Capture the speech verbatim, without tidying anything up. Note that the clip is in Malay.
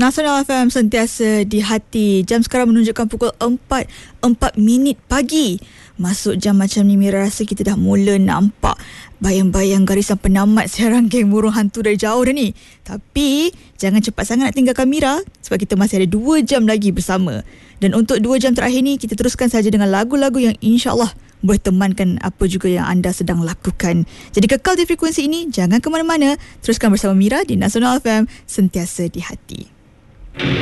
Nasional F M sentiasa di hati. Jam sekarang menunjukkan pukul empat, empat minit pagi. Masuk jam macam ni, Mira rasa kita dah mula nampak bayang-bayang garisan penamat siaran geng burung hantu dari jauh dah ni. Tapi jangan cepat sangat nak tinggalkan Mira, sebab kita masih ada dua jam lagi bersama. Dan untuk dua jam terakhir ni, kita teruskan saja dengan lagu-lagu yang insya-Allah boleh temankan apa juga yang anda sedang lakukan. Jadi kekal di frekuensi ini, jangan ke mana-mana. Teruskan bersama Mira di Nasional F M, sentiasa di hati.